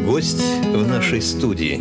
Гость в нашей студии.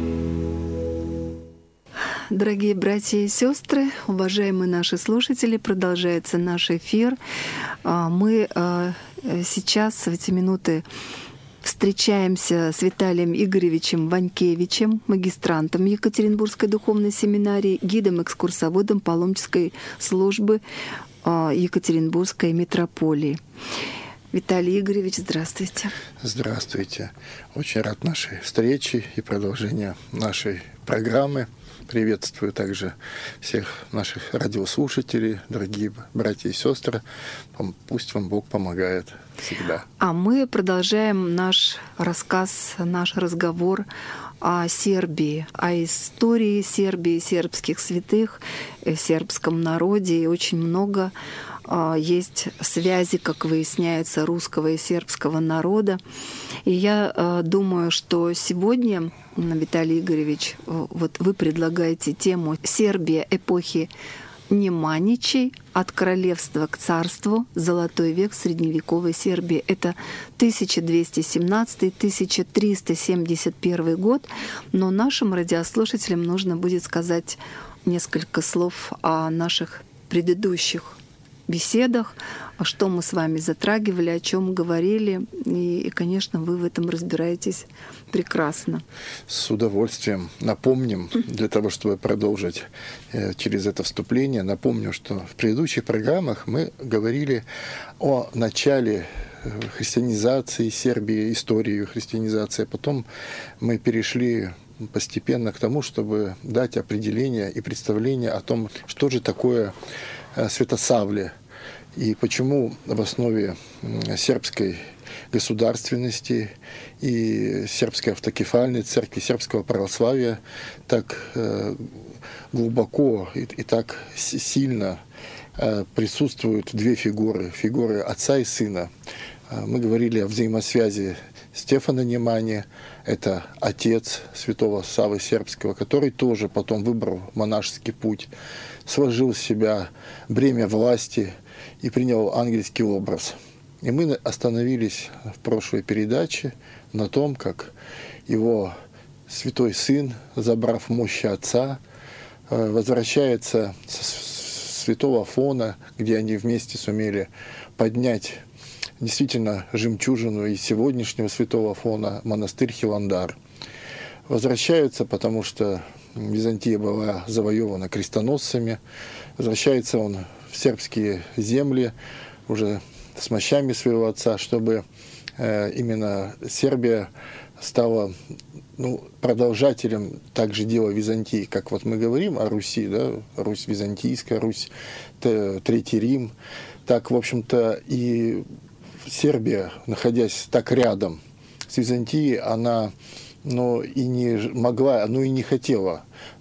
Дорогие братья и сестры, уважаемые наши слушатели, продолжается наш эфир. Мы сейчас в эти минуты встречаемся с Виталием Игоревичем Ванькевичем, магистрантом Екатеринбургской духовной семинарии, гидом-экскурсоводом паломнической службы Екатеринбургской митрополии. Виталий Игоревич, здравствуйте. Здравствуйте. Очень рад нашей встрече и продолжению нашей программы. Приветствую также всех наших радиослушателей, дорогие братья и сестры. Пусть вам Бог помогает всегда. А мы продолжаем наш рассказ, наш разговор о Сербии, о истории Сербии, сербских святых, сербском народе. И очень много есть связи, как выясняется, русского и сербского народа. И я думаю, что сегодня, Виталий Игоревич, вот вы предлагаете тему «Сербия эпохи Неманичей. От королевства к царству. Золотой век средневековой Сербии». Это 1217-1371 год. Но нашим радиослушателям нужно будет сказать несколько слов о наших предыдущих беседах, что мы с вами затрагивали, о чем говорили. И, конечно, вы в этом разбираетесь прекрасно. С удовольствием напомним, для того, чтобы продолжить через это вступление, напомню, что в предыдущих программах мы говорили о начале христианизации Сербии, истории христианизации. Потом мы перешли постепенно к тому, чтобы дать определение и представление о том, что же такое Святосавле и почему в основе сербской государственности и сербской автокефальной церкви, сербского православия так глубоко и так сильно присутствуют две фигуры. Фигуры отца и сына. Мы говорили о взаимосвязи Стефана Немании, это отец святого Саввы Сербского, который тоже потом выбрал монашеский путь, сложил в себя бремя власти и принял ангельский образ. И мы остановились в прошлой передаче на том, как его святой сын, забрав мощи отца, возвращается с святого Афона, где они вместе сумели поднять действительно жемчужину и сегодняшнего святого Афона, монастырь Хиландар. Возвращаются, потому что Византия была завоевана крестоносцами. Возвращается он в сербские земли уже с мощами своего отца, чтобы именно Сербия стала продолжателем также дела Византии, как вот мы говорим о Руси, да, Русь византийская, Русь Третий Рим, так, в общем-то, и Сербия, находясь так рядом с Византией, она и не могла, и не хотела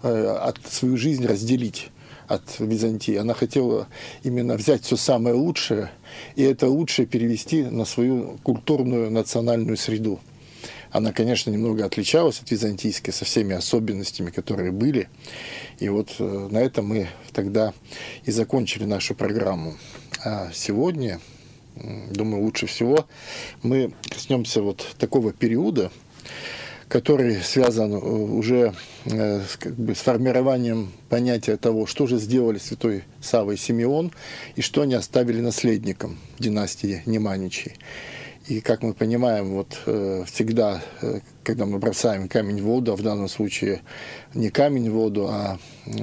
свою жизнь разделить от Византии. Она хотела именно взять все самое лучшее и это лучшее перевести на свою культурную национальную среду. Она, конечно, немного отличалась от византийской со всеми особенностями, которые были. И вот на этом мы тогда и закончили нашу программу. А сегодня, думаю, лучше всего мы коснемся вот такого периода, который связан уже с формированием понятия того, что же сделали святой Савва и Симеон, и что они оставили наследникам династии Неманичей. И, как мы понимаем, вот всегда, когда мы бросаем камень в воду, а в данном случае не камень в воду, а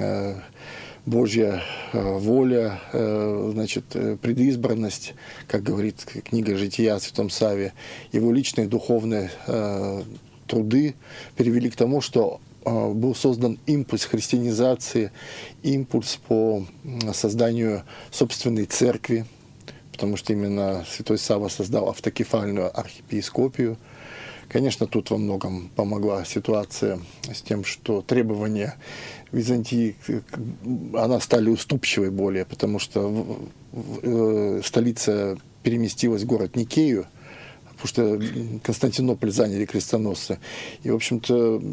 Божья воля, значит, предизбранность, как говорит книга «Жития» о святом Савве, его личные духовные труды привели к тому, что был создан импульс христианизации, импульс по созданию собственной церкви, потому что именно святой Савва создал автокефальную архиепископию. Конечно, тут во многом помогла ситуация с тем, что требования Византии, она стали уступчивой более, потому что столица переместилась в город Никею, потому что Константинополь заняли крестоносцы. И, в общем-то,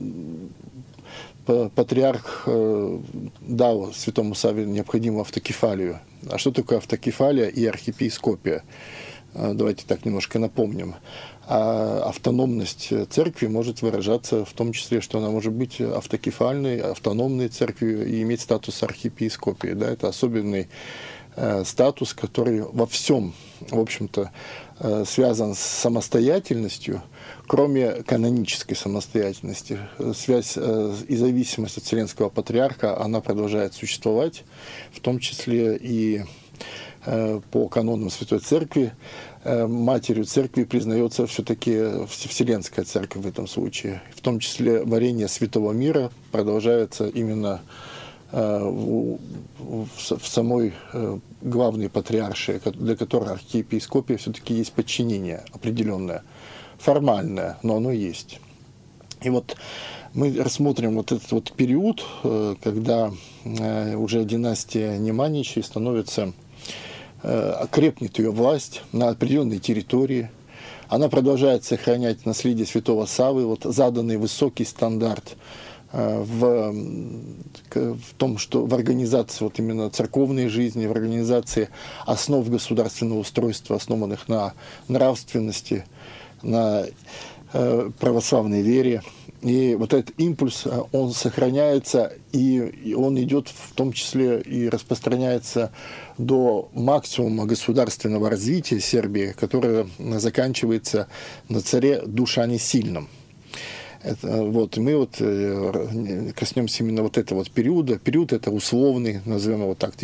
патриарх дал святому Савве необходимую автокефалию. А что такое автокефалия и архиепископия? давайте так немножко напомним, а автономность церкви может выражаться в том числе, что она может быть автокефальной, автономной церковью и иметь статус архиепископии. Да? Это особенный статус, который во всем, в общем-то, связан с самостоятельностью, кроме канонической самостоятельности. Связь и зависимость от Вселенского Патриарха, она продолжает существовать, в том числе и по канонам Святой Церкви. Матерью Церкви признается все-таки Вселенская Церковь в этом случае. В том числе варение Святого Мира продолжается именно в самой главной патриаршии, для которой архиепископия все-таки есть подчинение определенное, формальное, но оно есть. И вот мы рассмотрим вот этот вот период, когда уже династия Неманичей становится, крепнет ее власть на определенной территории. Она продолжает сохранять наследие святого Саввы, вот заданный высокий стандарт в том, что в организации вот именно церковной жизни, в организации основ государственного устройства, основанных на нравственности, на православной вере. И вот этот импульс, он сохраняется, и он идет в том числе и распространяется до максимума государственного развития Сербии, которое заканчивается на царе Душане Сильном. Вот, и мы вот коснемся именно вот этого вот периода. Период это условный, назовем его так,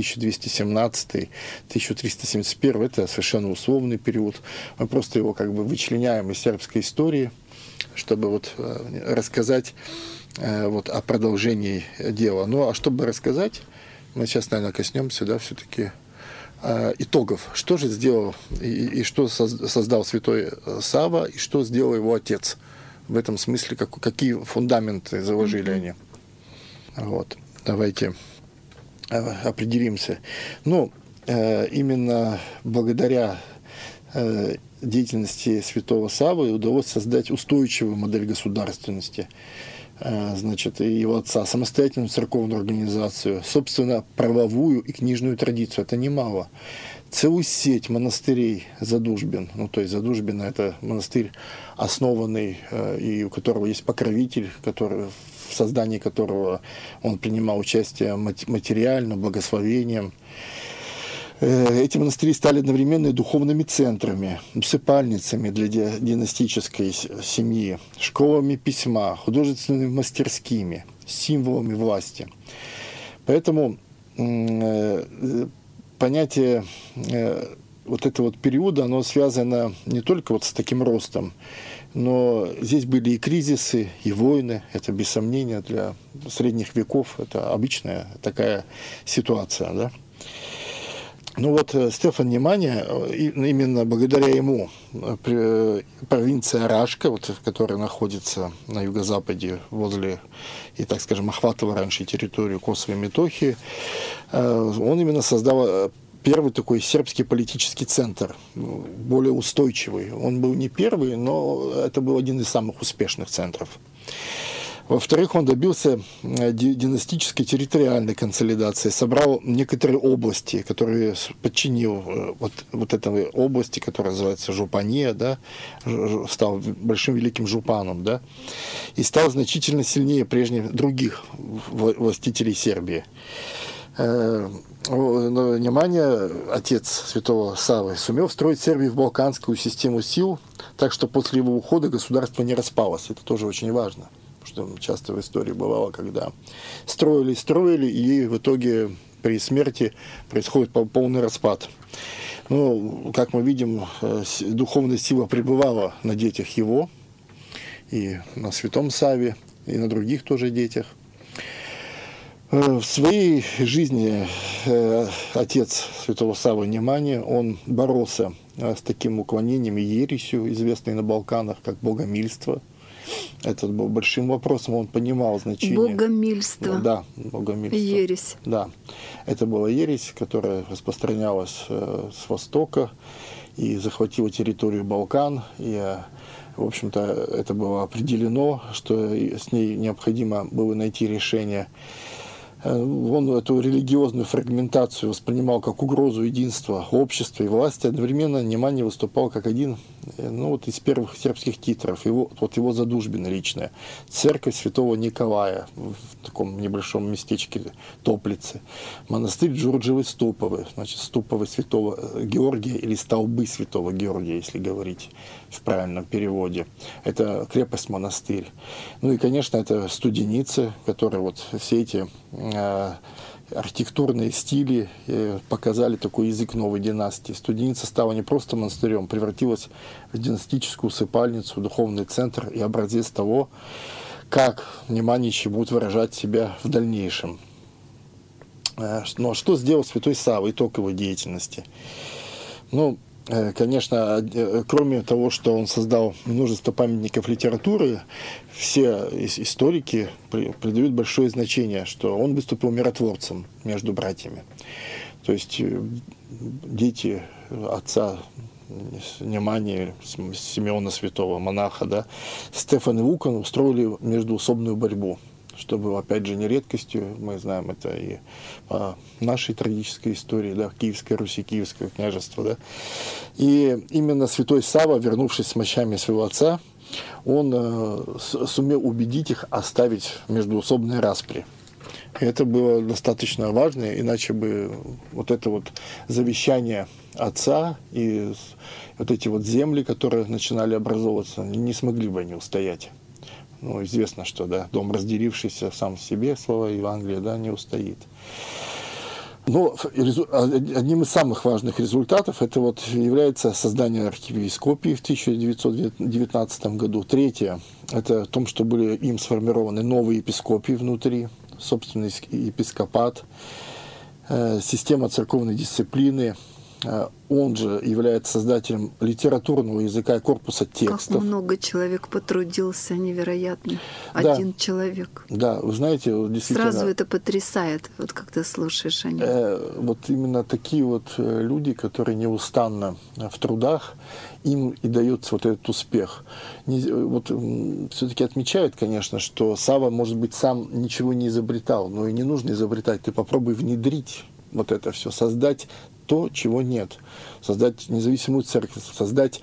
1217-1371, это совершенно условный период. Мы просто его как бы вычленяем из сербской истории, чтобы вот рассказать вот о продолжении дела. Ну, а чтобы рассказать, мы сейчас, наверное, коснемся, да, все-таки итогов. Что же сделал и что создал святой Савва, и что сделал его отец. В этом смысле, какие фундаменты заложили они. Вот. Давайте определимся. Ну, именно благодаря деятельности святого Саввы удалось создать устойчивую модель государственности. Значит, и его отца, самостоятельную церковную организацию, собственно, правовую и книжную традицию. Это немало. Целую сеть монастырей Задужбин. Ну, то есть Задужбин – это монастырь, основанный, и у которого есть покровитель, в создании которого он принимал участие материально, благословением. Эти монастыри стали одновременно и духовными центрами, усыпальницами для династической семьи, школами письма, художественными мастерскими, символами власти. Поэтому понятие вот этого вот периода, оно связано не только вот с таким ростом, но здесь были и кризисы, и войны. Это, без сомнения, для средних веков это обычная такая ситуация, да. Ну вот Стефан Немания, именно благодаря ему провинция Рашка, вот, которая находится на юго-западе возле, и, так скажем, охватывала раньше территорию Косово и Метохии, он именно создал первый такой сербский политический центр, более устойчивый. Он был не первый, но это был один из самых успешных центров. Во-вторых, он добился династической территориальной консолидации, собрал некоторые области, которые подчинил вот этой области, которая называется Жупания, да, стал большим великим жупаном, да, и стал значительно сильнее прежних других властителей Сербии. Немания, отец святого Саввы, сумел встроить Сербию в балканскую систему сил, так что после его ухода государство не распалось. Это тоже очень важно. Что часто в истории бывало, когда строили, и в итоге при смерти происходит полный распад. Но, как мы видим, духовная сила пребывала на детях его, и на святом Савве, и на других тоже детях. В своей жизни отец святого Саввы Немания, он боролся с таким уклонением и ересью, известной на Балканах, как богомильство. Это был большим вопросом, он понимал значение. Богомильство. Да, богомильство. Ересь. Да, это была ересь, которая распространялась с востока и захватила территорию Балкан. И, в общем-то, это было определено, что с ней необходимо было найти решение. Он эту религиозную фрагментацию воспринимал как угрозу единства общества и власти. Одновременно Неманья выступал как один из первых сербских титров. Его задушбина личная. Церковь святого Николая в таком небольшом местечке Топлицы. Монастырь Джурджевой Ступовы. Значит, Ступовы святого Георгия или столбы святого Георгия, если говорить в правильном переводе. Это крепость-монастырь. И, конечно, это Студеница, которая все эти архитектурные стили показали такой язык новой династии. Студеница стала не просто монастырем, превратилась в династическую усыпальницу, духовный центр и образец того, как неманичи будут выражать себя в дальнейшем. Но что сделал святой Савва, итог его деятельности? Конечно, кроме того, что он создал множество памятников литературы, все историки придают большое значение, что он выступил миротворцем между братьями. То есть дети отца Немании, Симеона Святого, монаха, Стефан и Вукан устроили междуусобную борьбу, что было, опять же, не редкостью. Мы знаем это и по нашей трагической истории, Киевской Руси, Киевского княжества. И именно святой Савва, вернувшись с мощами своего отца, он сумел убедить их оставить междуусобные распри. И это было достаточно важно, иначе бы это завещание отца и эти земли, которые начинали образовываться, не смогли бы они устоять. Известно, что дом, разделившийся сам себе, слово Евангелия, не устоит. Но одним из самых важных результатов это является создание архиепископии в 1919 году. Третье – это в том, что были им сформированы новые епископии внутри, собственный епископат, система церковной дисциплины. Он же является создателем литературного языка и корпуса текстов. Как много человек потрудился, невероятно. Один человек. Да, вы знаете, действительно... Сразу это потрясает, как ты слушаешь о нем. Именно такие люди, которые неустанно в трудах, им и дается этот успех. Все-таки отмечают, конечно, что Савва, может быть, сам ничего не изобретал, но и не нужно изобретать. Ты попробуй внедрить это все, создать то, чего нет. Создать независимую церковь, создать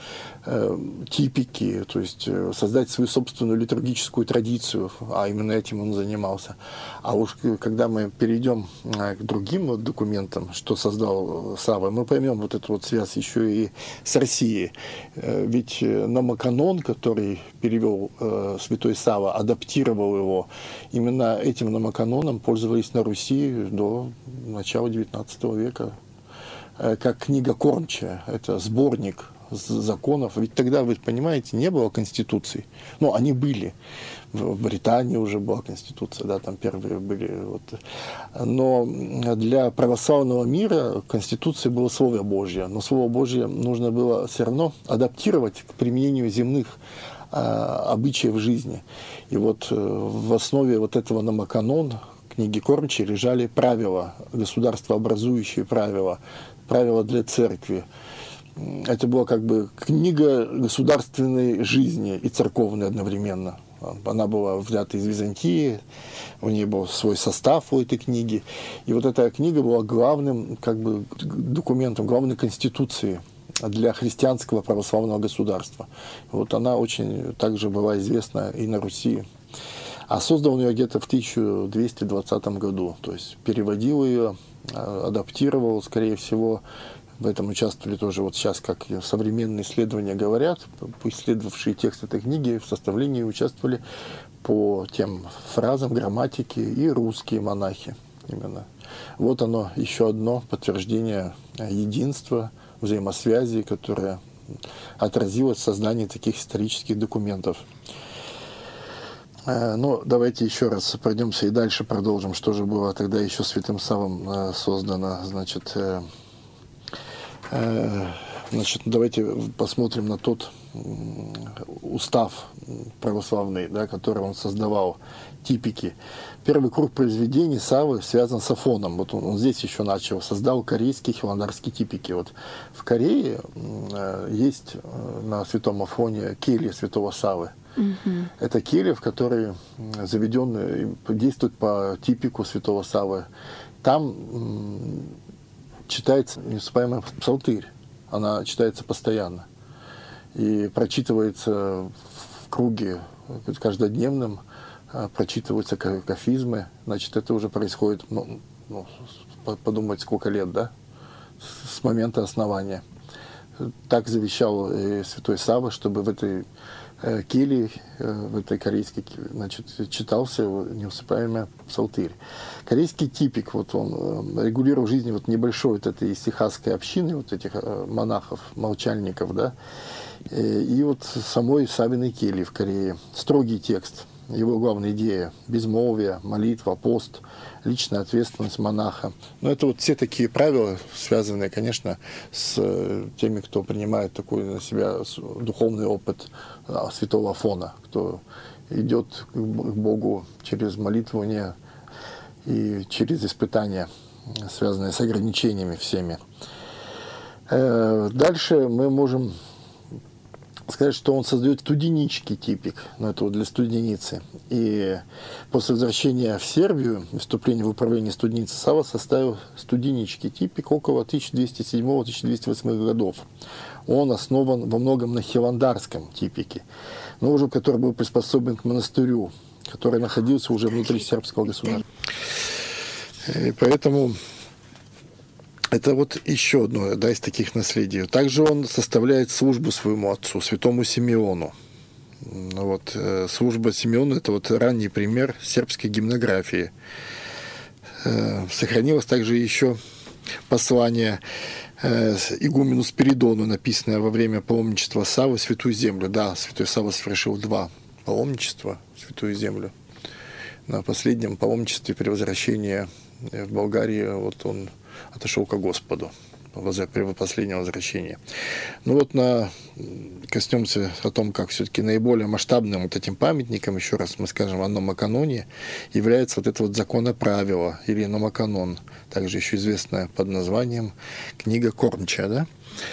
типики, то есть создать свою собственную литургическую традицию, а именно этим он занимался. А уж когда мы перейдем к другим документам, что создал Савва, мы поймем эту связь еще и с Россией. Ведь номоканон, который перевел святой Савва, адаптировал его, именно этим номоканоном пользовались на Руси до начала XIX века. Как книга кормчая, это сборник законов. Ведь тогда, вы понимаете, не было конституций. Они были. В Британии уже была конституция, там первые были. Но для православного мира конституция была Слово Божье. Но Слово Божье нужно было все равно адаптировать к применению земных обычаев жизни. И в основе этого номоканона, книги кормчей, лежали правила, государствообразующие правила для церкви. Это была книга государственной жизни и церковной одновременно. Она была взята из Византии, у нее был свой состав у этой книги. И эта книга была главным документом, главной конституцией для христианского православного государства. Она очень также была известна и на Руси. А создал он ее где-то в 1220 году. То есть переводил ее, адаптировал, скорее всего, в этом участвовали тоже сейчас, как современные исследования говорят, исследовавшие текст этой книги, в составлении участвовали по тем фразам, грамматике и русские монахи именно. Оно, еще одно подтверждение единства, взаимосвязи, которое отразилось в создании таких исторических документов. Давайте еще раз пройдемся и дальше продолжим, что же было тогда еще святым Саввом создано. Давайте посмотрим на тот устав православный, который он создавал, типики. Первый круг произведений Саввы связан с Афоном. Он здесь еще создал корейские хиландарские типики. В Корее есть на святом Афоне келья святого Саввы. Это келья, в которой заведен, действует по типику святого Саввы. Там читается неусыпаемый псалтырь. Она читается постоянно. И прочитывается в круге каждодневном, прочитываются кафизмы. Значит, это уже происходит, подумать, сколько лет, да? С момента основания. Так завещал святой Савва, чтобы в этой келье, в этой корейской, значит, читался неусыпаемый псалтырь. Корейский типик, вот он регулировал жизнь вот небольшой вот этой исихасской общины, вот этих монахов, молчальников, да, и вот самой Саввиной кельи в Корее. Строгий текст. Его главная идея – безмолвие, молитва, пост, личная ответственность монаха. Но это вот все такие правила, связанные, конечно, с теми, кто принимает такой на себя духовный опыт святого Афона, кто идет к Богу через молитву и через испытания, связанные с ограничениями всеми. Дальше мы можем сказать, что он создает студенический типик, но это вот для студеницы. И после возвращения в Сербию, вступления в управление студеницы, Савва составил студенический типик около 1207-1208 годов. Он основан во многом на хивандарском типике, но уже который был приспособлен к монастырю, который находился уже внутри сербского государства. И поэтому это вот еще одно, да, из таких наследий. Также он составляет службу своему отцу, святому Симеону. Вот, служба Симеона – это вот ранний пример сербской гимнографии. Сохранилось также еще послание игумену Спиридону, написанное во время паломничества Саввы в Святую Землю. Да, святой Савва совершил 2 паломничества в Святую Землю. На последнем паломничестве при возвращении в Болгарии вот он отошел ко Господу при последнем возвращении. Ну вот коснемся о том, как все-таки наиболее масштабным вот этим памятником, еще раз мы скажем о номоканоне, является вот это вот законоправило или номоканон, также еще известное под названием книга Кормча, да?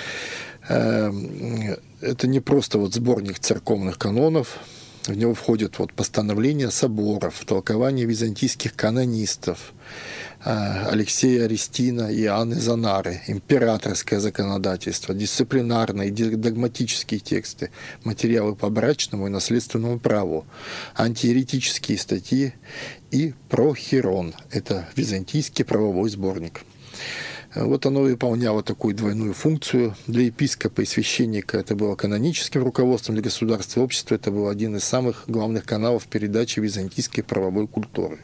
Это не просто вот сборник церковных канонов, в него входят вот постановления соборов, толкования византийских канонистов, Алексея Арестина и Анны Занары, императорское законодательство, дисциплинарные, догматические тексты, материалы по брачному и наследственному праву, антиеретические статьи и прохирон. Это византийский правовой сборник. Вот оно выполняло такую двойную функцию. Для епископа и священника это было каноническим руководством, для государства и общества это был один из самых главных каналов передачи византийской правовой культуры.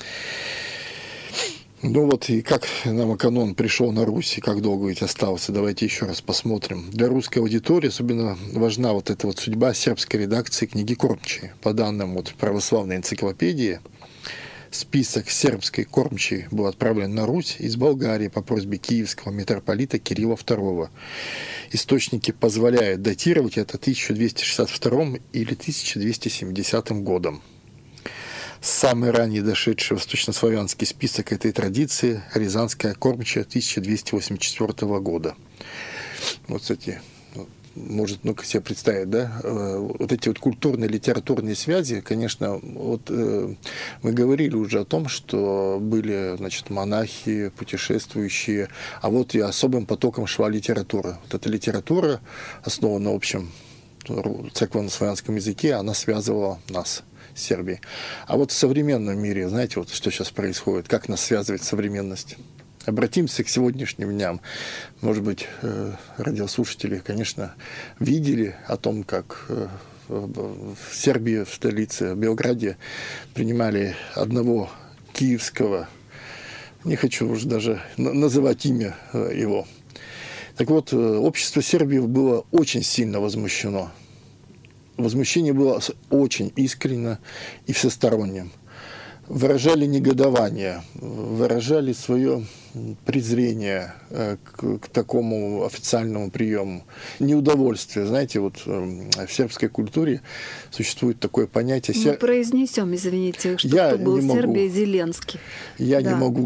Ну вот и как номоканон пришел на Русь, и как долго ведь остался, давайте еще раз посмотрим. Для русской аудитории особенно важна вот эта вот судьба сербской редакции книги Кормчи. По данным вот православной энциклопедии, список сербской Кормчи был отправлен на Русь из Болгарии по просьбе киевского митрополита Кирилла II. Источники позволяют датировать это 1262 или 1270 годом. Самый ранний дошедший восточнославянский список этой традиции – Рязанская Кормча 1284 года. Вот, кстати, может, ну-ка себе представить, да, вот эти вот культурные, литературные связи, конечно, вот мы говорили уже о том, что были, значит, монахи, путешествующие, а вот и особым потоком шла литература. Вот эта литература, основана на общем церковно-славянском языке, она связывала нас с Сербией. А вот в современном мире, знаете, вот что сейчас происходит, как нас связывает современность? Обратимся к сегодняшним дням. Может быть, радиослушатели, конечно, видели о том, как в Сербии, в столице, в Белграде, принимали одного киевского, не хочу уже даже называть имя его. Так вот, общество Сербии было очень сильно возмущено. Возмущение было очень искренне и всесторонним. Выражали негодование, выражали свое презрение к такому официальному приему, неудовольствие. Знаете, вот в сербской культуре существует такое понятие... Мы произнесем, извините, что кто был в Сербии, Зеленский. Я не могу...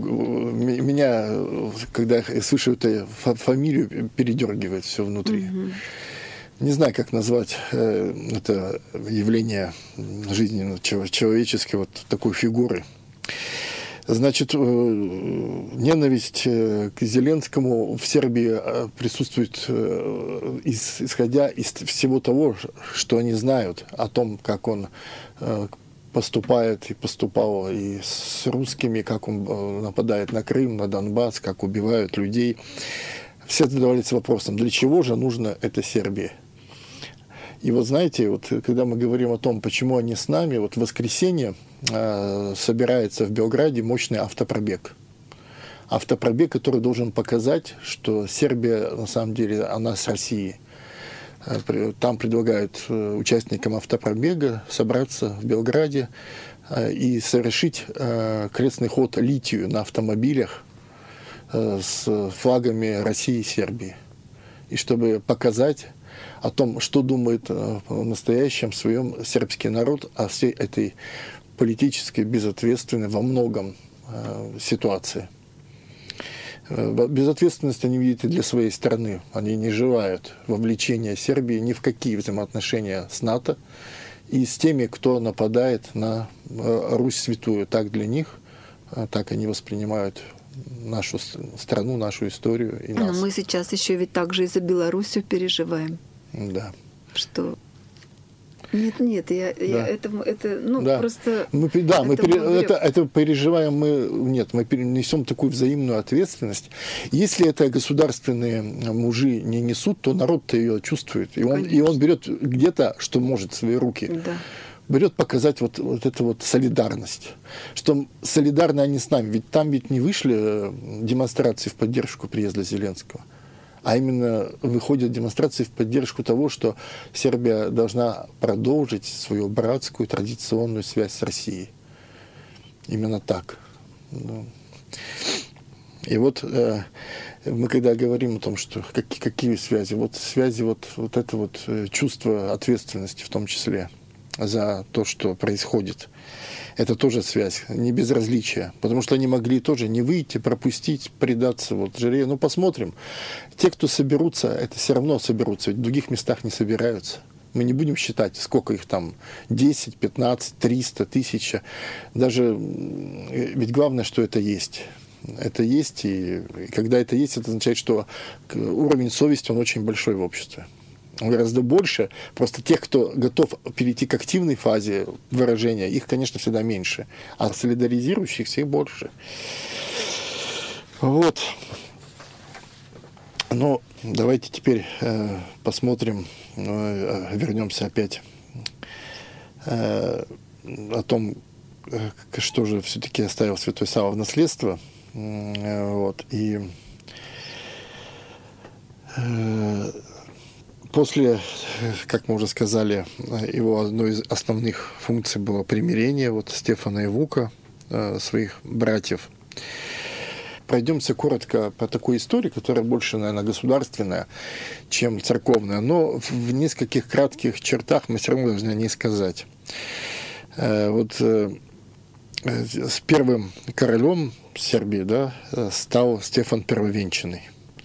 Меня, когда я слышу эту фамилию, передергивает все внутри. не знаю, как назвать это явление жизни человеческой, вот такой фигуры. Значит, ненависть к Зеленскому в Сербии присутствует, исходя из всего того, что они знают о том, как он поступает и поступал и с русскими, как он нападает на Крым, на Донбасс, как убивают людей. Все задавались вопросом, для чего же нужно это Сербии? И вот знаете, вот когда мы говорим о том, почему они с нами, вот в воскресенье собирается в Белграде мощный автопробег. Автопробег, который должен показать, что Сербия, на самом деле, она с Россией. Там предлагают участникам автопробега собраться в Белграде и совершить крестный ход литию на автомобилях с флагами России и Сербии. И чтобы показать о том, что думает в настоящем своем сербский народ о всей этой политической, безответственной во многом ситуации. Безответственность они видят и для своей страны. Они не желают вовлечения Сербии ни в какие взаимоотношения с НАТО и с теми, кто нападает на Русь святую. Так для них, так они воспринимают нашу страну, нашу историю и нас. Но мы сейчас еще ведь также и за Белоруссию переживаем. Да. Что? Нет, да. просто... Это переживаем мы... Нет, мы несем такую взаимную ответственность. Если это государственные мужи не несут, то народ-то ее чувствует. И он берет где-то, что может, в свои руки. Да. Берет показать вот эту вот солидарность. Что солидарны они с нами. Ведь там не вышли демонстрации в поддержку приезда Зеленского. А именно выходят демонстрации в поддержку того, что Сербия должна продолжить свою братскую традиционную связь с Россией. Именно так. И вот мы когда говорим о том, что какие связи, вот связи, вот это вот чувство ответственности в том числе за то, что происходит. Это тоже связь, не безразличие. Потому что они могли тоже не выйти, пропустить, предаться вот жаре. Ну, посмотрим. Те, кто соберутся, это все равно соберутся. Ведь в других местах не собираются. Мы не будем считать, сколько их там, 10, 15, 300, 1000. Даже, ведь главное, что это есть. Это есть, и когда это есть, это означает, что уровень совести, он очень большой в обществе. Он гораздо больше. Просто тех, кто готов перейти к активной фазе выражения, их, конечно, всегда меньше. А солидаризирующих всех больше. Вот. Но давайте теперь посмотрим, вернемся опять о том, что же все-таки оставил святой Савва в наследство. Вот. И после, как мы уже сказали, его одной из основных функций было примирение вот Стефана и Вука, своих братьев. Пройдемся коротко по такой истории, которая больше, наверное, государственная, чем церковная, но в нескольких кратких чертах мы все равно должны о ней сказать. Вот с первым королем Сербии, да, стал Стефан Первовенчанный.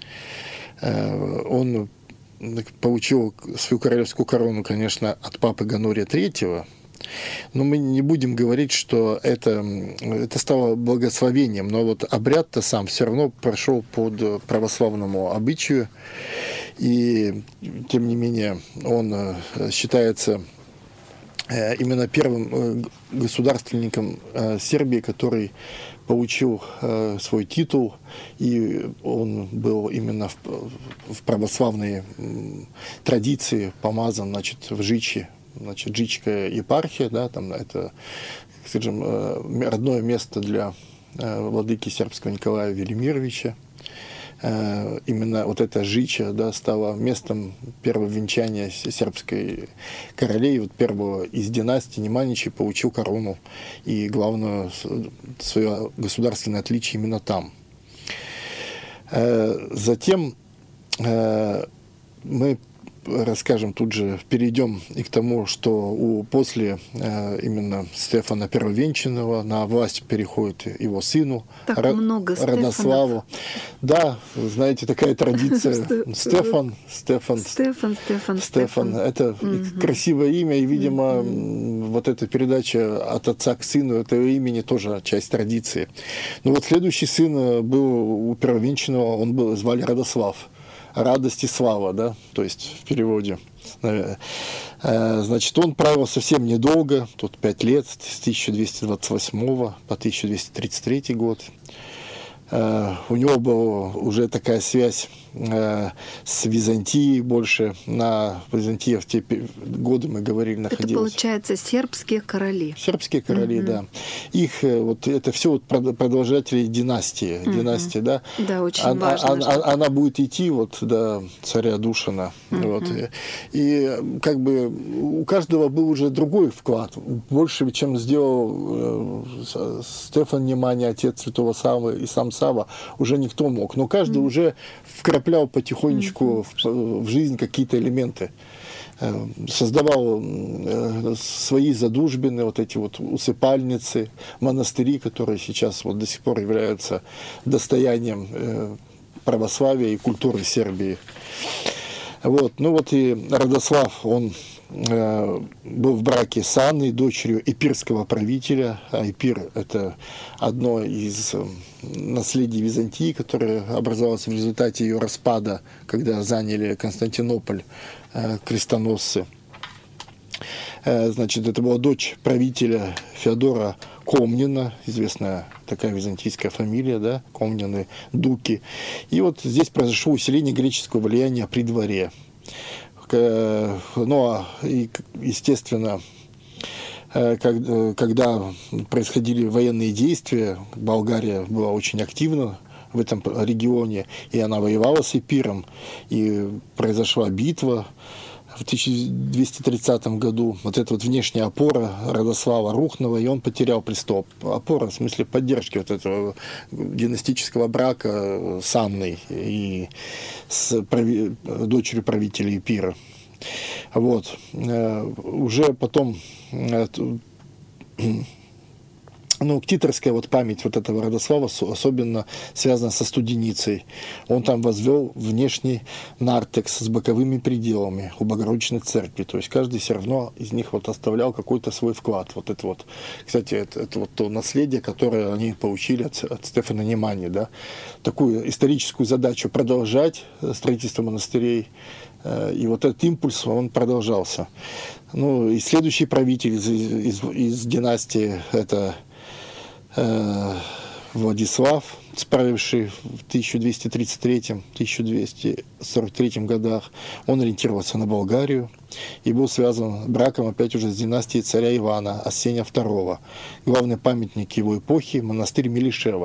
Он получил свою королевскую корону, конечно, от папы Ганория III, но мы не будем говорить, что это стало благословением, но вот обряд-то сам все равно прошел под православному обычаю, и тем не менее он считается именно первым государственником Сербии, который получил свой титул, и он был именно в православной традиции помазан, значит, в Жичи, значит, Жичская епархия, да, там это, скажем, родное место для владыки сербского Николая Велимировича. Именно вот эта Жича, да, стала местом первого венчания сербской королей, вот первого из династии Неманичей получил корону и главное свое государственное отличие именно там. Затем мы расскажем тут же, перейдем и к тому, что после именно Стефана Первовенчанного на власть переходит его сыну Радославу. Да, знаете, такая традиция. Стефан. Это красивое имя, и, видимо, вот эта передача от отца к сыну этого имени тоже часть традиции. Но вот следующий сын был у Первовенчанного, звали Радослав. Радость и слава, да, то есть в переводе. Значит, он правил совсем недолго, тут 5 лет, с 1228 по 1233 год. У него была уже такая связь с Византией больше. На Византии в те годы, мы говорили, находилась. Это, получается, сербские короли. Сербские короли, да. Их, вот это все вот продолжатели династии. Династии, да. Да, очень важно. Она будет идти вот до царя Душана. Вот. И как бы у каждого был уже другой вклад. Больше, чем сделал Стефан Немани, отец святого Саввы, и сам Савва, уже никто мог. Но каждый уже вкраплял потихонечку в жизнь какие-то элементы. Создавал свои задушбины, вот эти вот усыпальницы, монастыри, которые сейчас вот до сих пор являются достоянием православия и культуры Сербии. Вот. Ну вот и Радослав, он был в браке с Анной, дочерью эпирского правителя. А Эпир – это одно из наследий Византии, которое образовалось в результате ее распада, когда заняли Константинополь крестоносцы. Значит, это была дочь правителя Феодора Комнина, известная такая византийская фамилия, да, Комнины, Дуки. И вот здесь произошло усиление греческого влияния при дворе. Ну, и, естественно, когда происходили военные действия, Болгария была очень активна в этом регионе, и она воевала с Эпиром, и произошла битва в 1230 году. Вот эта вот внешняя опора Радослава рухнула, и он потерял престол. Опора в смысле поддержки вот этого династического брака с Анной и с дочерью правителя Эпира. Вот. Уже потом ктиторская вот память вот этого Радослава особенно связана со Студеницей. Он там возвел внешний нартекс с боковыми пределами у Богородичной церкви. То есть каждый все равно из них вот оставлял какой-то свой вклад. Вот это вот, кстати, это вот то наследие, которое они получили от Стефана Немани, да? Такую историческую задачу продолжать строительство монастырей. И вот этот импульс, он продолжался. Ну, и следующий правитель из династии – это Владислав, правивший в 1233-1243 годах. Он ориентировался на Болгарию и был связан браком опять уже с династией царя Ивана, Арсения II. Главный памятник его эпохи – монастырь Мелишева.